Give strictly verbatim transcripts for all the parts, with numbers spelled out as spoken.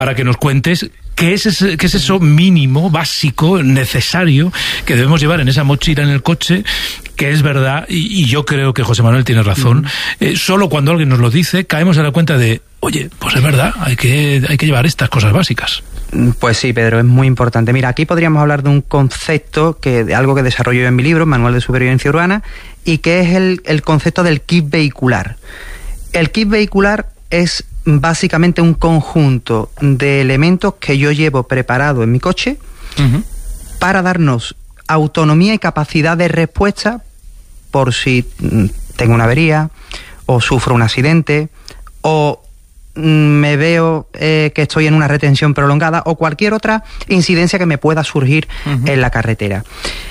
para que nos cuentes qué es, ese, qué es eso mínimo, básico, necesario que debemos llevar en esa mochila en el coche, que es verdad, y, y yo creo que José Manuel tiene razón. Uh-huh. Eh, solo cuando alguien nos lo dice, caemos en la cuenta de, oye, pues es verdad, hay que, hay que llevar estas cosas básicas. Pues sí, Pedro, es muy importante. Mira, aquí podríamos hablar de un concepto, que de algo que desarrollo yo en mi libro, Manual de Supervivencia Urbana, y que es el, el concepto del kit vehicular. El kit vehicular es básicamente un conjunto de elementos que yo llevo preparado en mi coche uh-huh. para darnos autonomía y capacidad de respuesta por si tengo una avería o sufro un accidente o me veo eh, que estoy en una retención prolongada o cualquier otra incidencia que me pueda surgir uh-huh. en la carretera.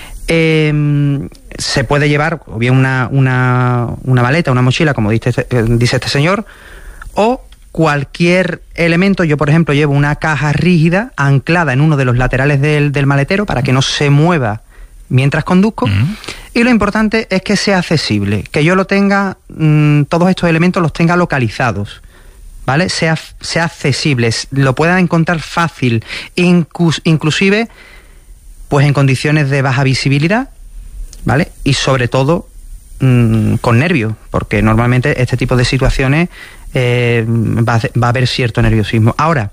Eh, se puede llevar o bien una, una, una maleta, una mochila, como dice, dice este señor, o cualquier elemento. Yo, por ejemplo, llevo una caja rígida anclada en uno de los laterales del, del maletero para que no se mueva mientras conduzco. Uh-huh. Y lo importante es que sea accesible, que yo lo tenga, mmm, todos estos elementos los tenga localizados, ¿vale? Sea, sea accesible, lo puedan encontrar fácil, inclus, inclusive pues en condiciones de baja visibilidad, ¿vale? Y sobre todo mmm, con nervios, porque normalmente este tipo de situaciones Eh, va, a, va a haber cierto nerviosismo. Ahora,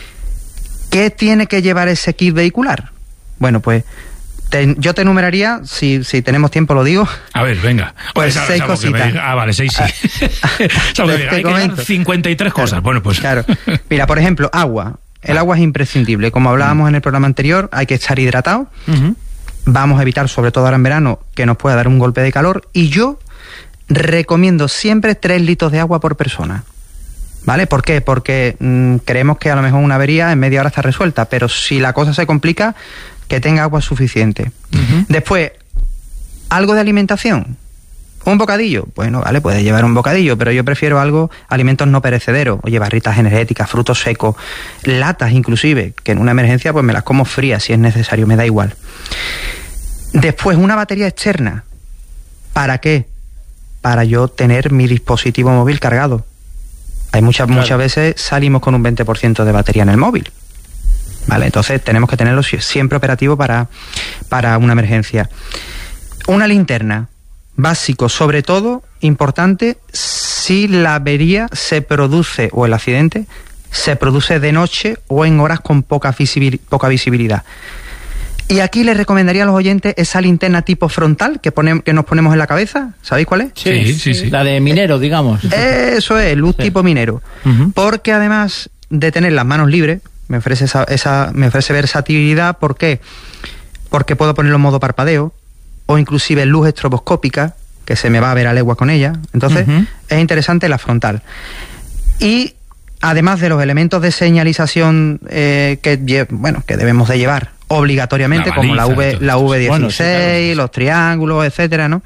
¿qué tiene que llevar ese kit vehicular? Bueno, pues te, yo te enumeraría, si, si tenemos tiempo lo digo. A ver, venga. Pues Oye, seis cositas. Me... Ah, vale, seis sí. te, hay te que llevar cincuenta y tres cosas. Claro, bueno, pues. Claro. Mira, por ejemplo, agua. El agua es imprescindible. Como hablábamos uh-huh. en el programa anterior, hay que estar hidratado. Uh-huh. Vamos a evitar, sobre todo ahora en verano, que nos pueda dar un golpe de calor. Y yo recomiendo siempre tres litros de agua por persona, ¿vale? ¿Por qué? Porque mmm, creemos que a lo mejor una avería en media hora está resuelta, pero si la cosa se complica, que tenga agua suficiente. Uh-huh. Después, algo de alimentación. ¿Un bocadillo? Bueno, vale, puedes llevar un bocadillo, pero yo prefiero algo, alimentos no perecederos, oye, barritas energéticas, frutos secos, latas inclusive, que en una emergencia pues me las como frías si es necesario, me da igual. Después, una batería externa. ¿Para qué? Para yo tener mi dispositivo móvil cargado. Hay muchas, claro. muchas veces salimos con un veinte por ciento de batería en el móvil, ¿vale? Entonces tenemos que tenerlo siempre operativo para, para una emergencia. Una linterna, básico, sobre todo, importante, si la avería se produce, o el accidente, se produce de noche o en horas con poca, visibil- poca visibilidad. Y aquí les recomendaría a los oyentes esa linterna tipo frontal que, pone, que nos ponemos en la cabeza. ¿Sabéis cuál es? Sí, sí, sí. sí. La de minero, digamos. Eso es, luz sí. tipo minero. Uh-huh. Porque además de tener las manos libres, me ofrece esa, esa, me ofrece versatilidad. ¿Por qué? Porque puedo ponerlo en modo parpadeo o inclusive luz estroboscópica, que se me va a ver a legua con ella. Entonces, uh-huh. es interesante la frontal. Y además de los elementos de señalización eh, que, bueno, que debemos de llevar obligatoriamente, la como la V, la V dieciséis, bueno, sí, claro. los triángulos, etcétera, ¿no?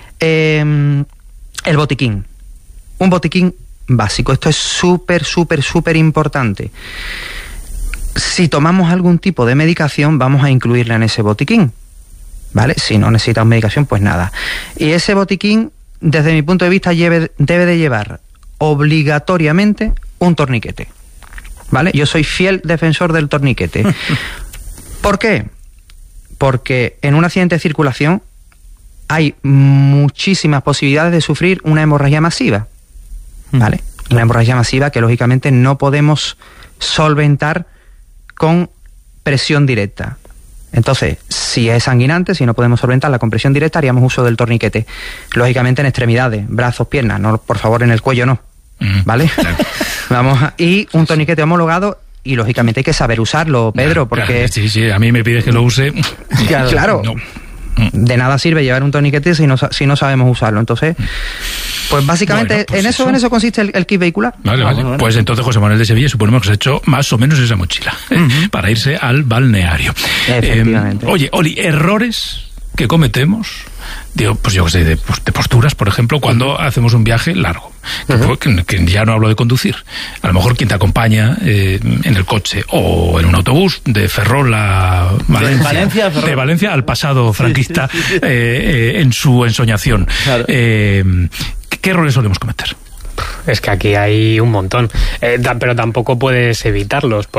Eh, el botiquín. Un botiquín básico. Esto es súper, súper, súper importante. Si tomamos algún tipo de medicación, vamos a incluirla en ese botiquín, ¿vale? Si no necesitamos medicación, pues nada. Y ese botiquín, desde mi punto de vista, lleve, debe de llevar obligatoriamente un torniquete, ¿vale? Yo soy fiel defensor del torniquete. ¿Por qué? Porque en un accidente de circulación hay muchísimas posibilidades de sufrir una hemorragia masiva, ¿vale? Una hemorragia masiva que lógicamente no podemos solventar con presión directa. Entonces, si es sanguinante, si no podemos solventarla con presión directa, haríamos uso del torniquete. Lógicamente en extremidades, brazos, piernas, no, por favor en el cuello no, ¿vale? Vamos a, y un torniquete homologado. Y lógicamente hay que saber usarlo, Pedro, porque... Claro, sí, sí, a mí me pides que lo use... Claro, claro. No. De nada sirve llevar un torniquete si no, si no sabemos usarlo. Entonces, pues básicamente bueno, pues en eso, eso en eso consiste el, el kit vehicular. Vale, vale. Bueno, bueno. Pues entonces, José Manuel de Sevilla, suponemos que se ha hecho más o menos esa mochila uh-huh. para irse al balneario. Efectivamente. Eh, oye, Oli, errores que cometemos... Digo, pues yo que sé, de, de posturas, por ejemplo, cuando uh-huh. hacemos un viaje largo, que, uh-huh. que, que ya no hablo de conducir. A lo mejor quien te acompaña eh, en el coche o en un autobús de Ferrol a Valencia, de Valencia, de Valencia al pasado franquista sí, sí, sí, sí. Eh, eh, en su ensoñación. Claro. Eh, ¿Qué errores solemos cometer? Es que aquí hay un montón, eh, pero tampoco puedes evitarlos.